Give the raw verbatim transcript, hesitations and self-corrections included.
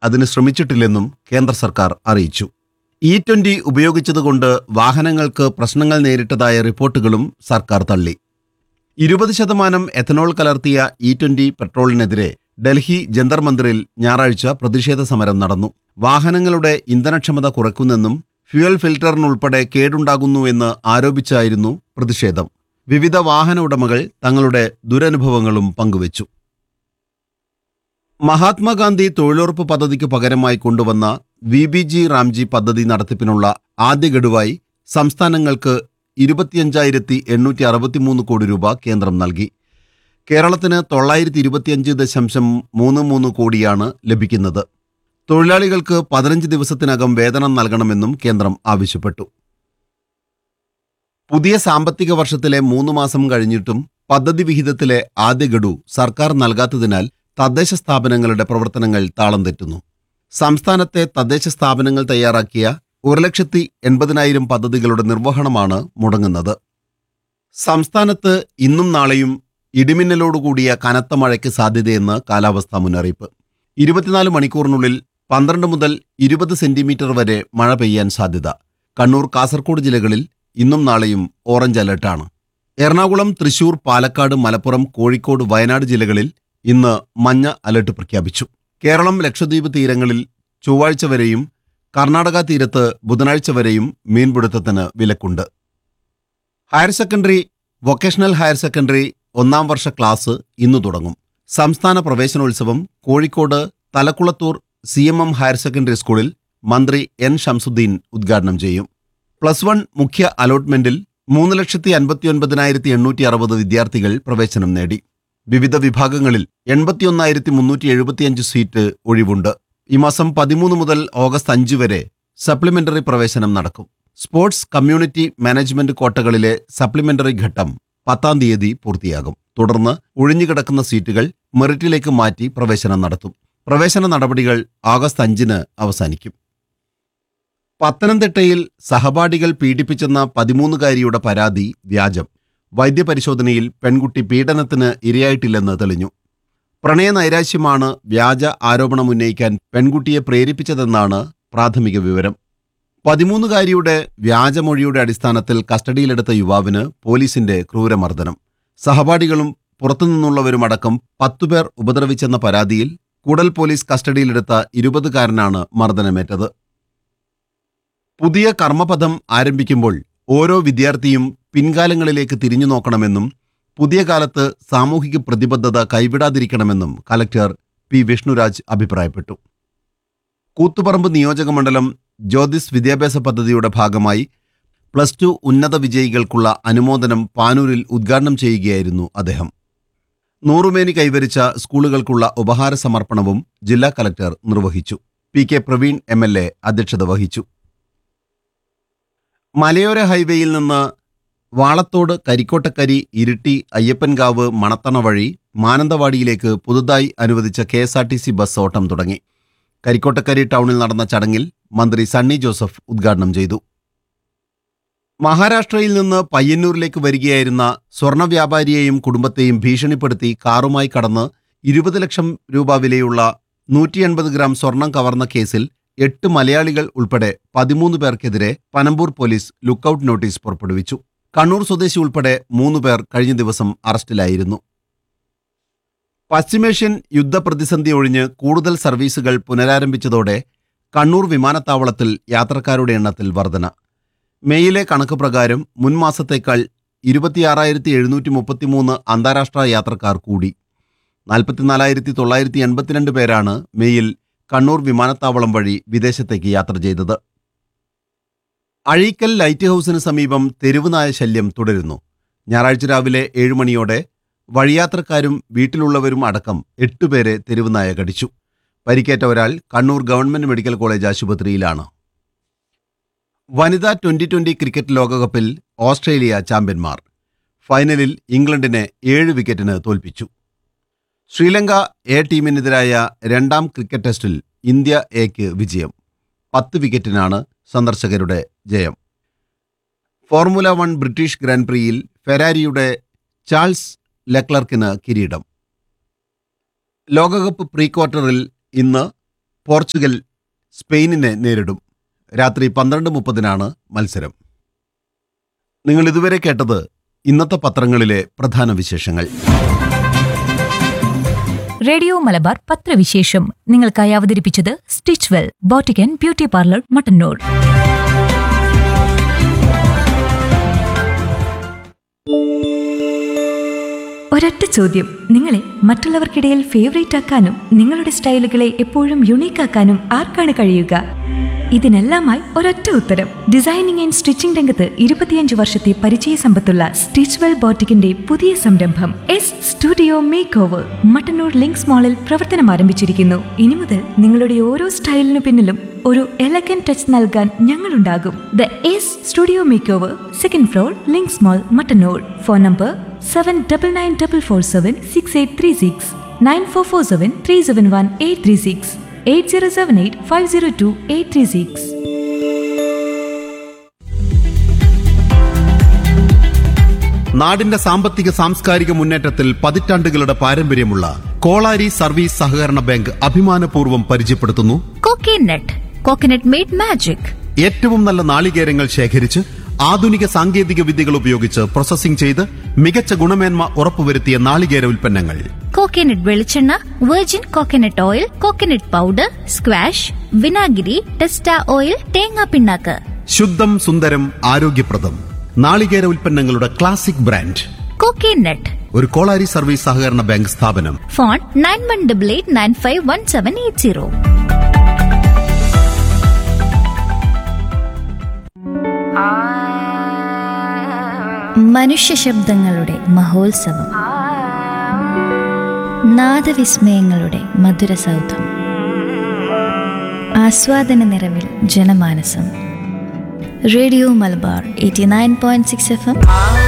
അതിന് ശ്രമിച്ചിട്ടില്ലെന്നും കേന്ദ്ര സർക്കാർ അറിയിച്ചു. ഇ ട്വന്റി ഉപയോഗിച്ചതുകൊണ്ട് വാഹനങ്ങൾക്ക് പ്രശ്നങ്ങൾ നേരിട്ടതായ റിപ്പോർട്ടുകളും സർക്കാർ തള്ളി. ഇരുപത് ശതമാനം ethanol കലർത്തിയ E twenty പെട്രോളിനെതിരെ Delhi Jantar മന്ദിറിൽ ഞായറാഴ്ച പ്രതിഷേധ സമരം നടന്നു. വാഹനങ്ങളുടെ ഇന്ധനക്ഷമത കുറയ്ക്കുന്നെന്നും ഫ്യുവൽ ഫിൽറ്ററിനുൾപ്പെടെ കേടുണ്ടാകുന്നുവെന്ന് ആരോപിച്ചായിരുന്നു പ്രതിഷേധം. വിവിധ വാഹന ഉടമകൾ തങ്ങളുടെ ദുരനുഭവങ്ങളും പങ്കുവച്ചു. മഹാത്മാഗാന്ധി തൊഴിലുറപ്പ് പദ്ധതിക്ക് പകരമായി കൊണ്ടുവന്ന വി ബി ജി റാംജി പദ്ധതി നടത്തിപ്പിനുള്ള ആദ്യ ഗഡുവായി സംസ്ഥാനങ്ങൾക്ക് ഇരുപത്തിയഞ്ചായിരത്തി എണ്ണൂറ്റി അറുപത്തിമൂന്ന് കോടി രൂപ കേന്ദ്രം നൽകി. കേരളത്തിന് തൊള്ളായിരത്തി ഇരുപത്തിയഞ്ച് ദശാംശം മൂന്ന് മൂന്ന് കോടിയാണ് ലഭിക്കുന്നത്. തൊഴിലാളികൾക്ക് പതിനഞ്ച് ദിവസത്തിനകം വേതനം നൽകണമെന്നും കേന്ദ്രം ആവശ്യപ്പെട്ടു. പുതിയ സാമ്പത്തിക വർഷത്തിലെ മൂന്ന് മാസം കഴിഞ്ഞിട്ടും പദ്ധതി വിഹിതത്തിലെ ആദ്യ ഗഡു സർക്കാർ നൽകാത്തതിനാൽ തദ്ദേശ സ്ഥാപനങ്ങളുടെ പ്രവർത്തനങ്ങൾ താളം തെറ്റുന്നു. സംസ്ഥാനത്തെ തദ്ദേശ സ്ഥാപനങ്ങൾ തയ്യാറാക്കിയ ഒരു ലക്ഷത്തി എൺപതിനായിരം പദ്ധതികളുടെ നിർവഹണമാണ് മുടങ്ങുന്നത്. സംസ്ഥാനത്ത് ഇന്നും നാളെയും ഇടിമിന്നലോടുകൂടിയ കനത്ത മഴയ്ക്ക് സാധ്യതയെന്ന് കാലാവസ്ഥാ മുന്നറിയിപ്പ്. ഇരുപത്തിനാല് മണിക്കൂറിനുള്ളിൽ പന്ത്രണ്ട് മുതൽ ഇരുപത് സെന്റിമീറ്റർ വരെ മഴ പെയ്യാൻ സാധ്യത. കണ്ണൂർ, കാസർഗോഡ് ജില്ലകളിൽ ഇന്നും നാളെയും ഓറഞ്ച് അലർട്ടാണ്. എറണാകുളം, തൃശൂർ, പാലക്കാട്, മലപ്പുറം, കോഴിക്കോട്, വയനാട് ജില്ലകളിൽ ഇന്ന് മഞ്ഞ അലർട്ട് പ്രഖ്യാപിച്ചു. കേരളം, ലക്ഷദ്വീപ് തീരങ്ങളിൽ ചൊവ്വാഴ്ച വരെയും കർണാടക തീരത്ത് ബുധനാഴ്ച വരെയും മീൻപിടുത്തത്തിന് വിലക്കുണ്ട്. Higher secondary, vocational higher secondary ഒന്നാം വർഷ ക്ലാസ് ഇന്നു തുടങ്ങും. സംസ്ഥാന പ്രവേശനോത്സവം Kozhikode Thalakkulathur C M M higher secondary സ്കൂളിൽ മന്ത്രി എൻ ഷംസുദ്ദീൻ ഉദ്ഘാടനം ചെയ്യും. പ്ലസ് വൺ മുഖ്യ അലോട്ട്മെന്റിൽ മൂന്ന് ലക്ഷത്തി അൻപത്തിയൊൻപതിനായിരത്തി എണ്ണൂറ്റി അറുപത് വിദ്യാർത്ഥികൾ പ്രവേശനം നേടി. വിവിധ വിഭാഗങ്ങളിൽ എൺപത്തിയൊന്നായിരത്തി മുന്നൂറ്റി എഴുപത്തിയഞ്ച് സീറ്റ് ഒഴിവുണ്ട്. ഈ മാസം പതിമൂന്ന് മുതൽ ഓഗസ്റ്റ് അഞ്ച് വരെ സപ്ലിമെന്ററി പ്രവേശനം നടക്കും. സ്പോർട്സ്, കമ്മ്യൂണിറ്റി മാനേജ്മെന്റ് കോട്ടകളിലെ സപ്ലിമെന്ററി ഘട്ടം പത്താം തീയതി പൂർത്തിയാകും. തുടർന്ന് ഒഴിഞ്ഞുകിടക്കുന്ന സീറ്റുകൾ മെറിറ്റിലേക്ക് മാറ്റി പ്രവേശനം നടത്തും. പ്രവേശന നടപടികൾ ആഗസ്റ്റ് അഞ്ചിന് അവസാനിക്കും. പത്തനംതിട്ടയിൽ സഹപാഠികൾ പീഡിപ്പിച്ചെന്ന പതിമൂന്നുകാരിയുടെ പരാതി വ്യാജം. വൈദ്യപരിശോധനയിൽ പെൺകുട്ടി പീഡനത്തിന് ഇരയായിട്ടില്ലെന്ന് തെളിഞ്ഞു. പ്രണയനൈരാശ്യമാണ് വ്യാജ ആരോപണമുന്നയിക്കാൻ പെൺകുട്ടിയെ പ്രേരിപ്പിച്ചതെന്നാണ് പ്രാഥമിക വിവരം. പതിമൂന്നുകാരിയുടെ വ്യാജമൊഴിയുടെ അടിസ്ഥാനത്തിൽ കസ്റ്റഡിയിലെടുത്ത യുവാവിന് പോലീസിന്റെ ക്രൂരമർദ്ദനം. സഹപാഠികളും പുറത്തുനിന്നുള്ളവരുമടക്കം പത്തുപേർ ഉപദ്രവിച്ചെന്ന പരാതിയിൽ കൂടൽ പോലീസ് കസ്റ്റഡിയിലെടുത്ത ഇരുപതുകാരനാണ് മർദ്ദനമേറ്റത്. പുതിയ കർമ്മപഥം ആരംഭിക്കുമ്പോൾ ഓരോ വിദ്യാർത്ഥിയും പിൻകാലങ്ങളിലേക്ക് തിരിഞ്ഞു നോക്കണമെന്നും പുതിയ കാലത്ത് സാമൂഹിക പ്രതിബദ്ധത കൈവിടാതിരിക്കണമെന്നും കലക്ടർ പി വിഷ്ണുരാജ് അഭിപ്രായപ്പെട്ടു. കൂത്തുപറമ്പ് നിയോജകമണ്ഡലം ജ്യോതിസ് വിദ്യാഭ്യാസ പദ്ധതിയുടെ ഭാഗമായി പ്ലസ് ടു ഉന്നത വിജയികൾക്കുള്ള അനുമോദനം പാനൂരിൽ ഉദ്ഘാടനം ചെയ്യുകയായിരുന്നു അദ്ദേഹം. നൂറുമേനി കൈവരിച്ച സ്കൂളുകൾക്കുള്ള ഉപഹാര സമർപ്പണവും ജില്ലാ കലക്ടർ നിർവഹിച്ചു. P K Praveen M L A അധ്യക്ഷത വഹിച്ചു. മലയോര ഹൈവേയിൽ നിന്ന് വാളത്തോട്, കരിക്കോട്ടക്കരി, ഇരിട്ടി, അയ്യപ്പൻകാവ്, മണത്തണ വഴി മാനന്തവാടിയിലേക്ക് പുതുതായി അനുവദിച്ച K S R T C bus ഓട്ടം തുടങ്ങി. കരിക്കോട്ടക്കരി ടൗണിൽ നടന്ന ചടങ്ങിൽ മന്ത്രി സണ്ണി ജോസഫ് ഉദ്ഘാടനം ചെയ്തു. മഹാരാഷ്ട്രയിൽ നിന്ന് പയ്യന്നൂരിലേക്ക് വരികയായിരുന്ന സ്വർണ്ണ വ്യാപാരിയെയും കുടുംബത്തെയും ഭീഷണിപ്പെടുത്തി കാറുമായി കടന്ന് ഇരുപത് ലക്ഷം രൂപ വിലയുള്ള നൂറ്റി എൺപത് ഗ്രാം സ്വർണം കവർന്ന കേസിൽ എട്ട് മലയാളികൾ ഉൾപ്പെടെ പതിമൂന്ന് പേർക്കെതിരെ പനമ്പൂർ പോലീസ് ലുക്കൌട്ട് നോട്ടീസ് പുറപ്പെടുവിച്ചു. കണ്ണൂർ സ്വദേശി ഉൾപ്പെടെ മൂന്ന് പേർ കഴിഞ്ഞ ദിവസം അറസ്റ്റിലായിരുന്നു. പശ്ചിമേഷ്യൻ യുദ്ധപ്രതിസന്ധി ഒഴിഞ്ഞ് കൂടുതൽ സർവീസുകൾ പുനരാരംഭിച്ചതോടെ കണ്ണൂർ വിമാനത്താവളത്തിൽ യാത്രക്കാരുടെ എണ്ണത്തിൽ വർധന. മെയിലെ കണക്ക് പ്രകാരം മുൻമാസത്തേക്കാൾ ഇരുപത്തിയാറായിരത്തി എഴുന്നൂറ്റി മുപ്പത്തിമൂന്ന് അന്താരാഷ്ട്ര യാത്രക്കാർ കൂടി. നാൽപ്പത്തിനാലായിരത്തി തൊള്ളായിരത്തി എൺപത്തിരണ്ട് പേരാണ് മെയിൽ കണ്ണൂർ വിമാനത്താവളം വഴി വിദേശത്തേക്ക് യാത്ര ചെയ്തത്. അഴീക്കൽ ലൈറ്റ് ഹൌസിന് സമീപം തെരുവുനായ ശല്യം തുടരുന്നു. ഞായറാഴ്ച രാവിലെ ഏഴ് മണിയോടെ വഴിയാത്രക്കാരും വീട്ടിലുള്ളവരും അടക്കം എട്ടുപേരെ തെരുവുനായ കടിച്ചു. പരിക്കേറ്റ ഒരാൾ കണ്ണൂർ ഗവൺമെന്റ് മെഡിക്കൽ കോളേജ് ആശുപത്രിയിലാണ്. വനിതാ ട്വന്റി ട്വന്റി ക്രിക്കറ്റ് ലോകകപ്പിൽ ഓസ്ട്രേലിയ ചാമ്പ്യന്മാർ. ഫൈനലിൽ ഇംഗ്ലണ്ടിനെ ഏഴ് വിക്കറ്റിന് തോൽപ്പിച്ചു. ശ്രീലങ്ക എ ടീമിനെതിരായ രണ്ടാം ക്രിക്കറ്റ് ടെസ്റ്റിൽ ഇന്ത്യ എക്ക് വിജയം. പത്ത് വിക്കറ്റിനാണ് സന്ദർശകരുടെ ജയം. Formula one British grand പ്രിയിൽ ഫെരാരിയുടെ Charles ലെക്ലർക്കിന് കിരീടം. ലോകകപ്പ് പ്രീ ക്വാർട്ടറിൽ ഇന്ന് പോർച്ചുഗൽ സ്പെയിനിനെ നേരിടും. രാത്രി പന്ത്രണ്ട് മുപ്പതിനാണ് മത്സരം. നിങ്ങൾ ഇതുവരെ കേട്ടത് ഇന്നത്തെ പത്രങ്ങളിലെ പ്രധാന വിശേഷങ്ങൾ. റേഡിയോ മലബാർ പത്രവിശേഷം നിങ്ങൾക്കായി അവതരിപ്പിച്ചത് stitch well boutique and beauty parlour Mattannur. ഒരൊറ്റ ചോദ്യം, നിങ്ങളെ മറ്റുള്ളവർക്കിടയിൽ ഫേവറേറ്റ് ആക്കാനും നിങ്ങളുടെ സ്റ്റൈലുകളെ എപ്പോഴും യുണീക്ക് ആക്കാനും ആർക്കാണ് കഴിയുക? ഇതിനെല്ലാമായി ഒരൊറ്റ ഉത്തരം. ഡിസൈനിങ് ആൻഡ് സ്റ്റിച്ചിംഗ് രംഗത്ത് ഇരുപത്തിയഞ്ച് വർഷത്തെ പരിചയ സമ്പത്തുള്ള സ്റ്റിച്ച് വെൽ ബോട്ടിക്കിന്റെ പുതിയ സംരംഭം S studio make over Mattannur links മാളിൽ പ്രവർത്തനം ആരംഭിച്ചിരിക്കുന്നു. ഇനി മുതൽ നിങ്ങളുടെ ഓരോ സ്റ്റൈലിനു പിന്നിലും ഒരു എലഗൻ ടച്ച് നൽകാൻ ഞങ്ങളുണ്ടാകും. The S studio make over, second floor, links mall, Mattannur. Phone number seven double nine double four seven six eight three six, nine four four seven three seven one eight three six, eight zero seven eight five zero to eight three six. നാടിന്റെ സാമ്പത്തിക സാംസ്കാരിക മുന്നേറ്റത്തിൽ പതിറ്റാണ്ടുകളുടെ പാരമ്പര്യമുള്ള Kolari service സഹകരണ bank അഭിമാനപൂർവ്വം പരിചയപ്പെടുത്തുന്നു coconut coconut made magic. ഏറ്റവും നല്ല നാളികേരങ്ങൾ ശേഖരിച്ച് ആധുനിക സാങ്കേതിക വിദ്യകൾ ഉപയോഗിച്ച് പ്രോസസ്സിംഗ് ചെയ്ത് മികച്ച ഗുണമേന്മ ഉറപ്പുവരുത്തിയ നാളികേര ഉൽപ്പന്നങ്ങൾ. കോക്കനട്ട് വെളിച്ചെണ്ണ, virgin coconut oil, coconut powder, squash, വിനാഗിരി, ടെസ്റ്റ ഓയിൽ, തേങ്ങാ പിണ്ണാക്ക്. ശുദ്ധം സുന്ദരം ആരോഗ്യപ്രദം നാളികേര ഉൽപ്പന്നങ്ങളുടെ ക്ലാസിക് ബ്രാൻഡ് കോക്കനട്ട്. ഒരു കോളാരി സർവീസ് സഹകരണ ബാങ്ക് സ്ഥാപനം. Phone nine one double eight nine five one seven eight zero. മനുഷ്യ ശബ്ദങ്ങളുടെ മഹോത്സവം, നാദവിസ്മയങ്ങളുടെ മധുര സൗധം, ആസ്വാദന നിറവിൽ ജനമാനസം. Radio Malabar eighty nine point six F M.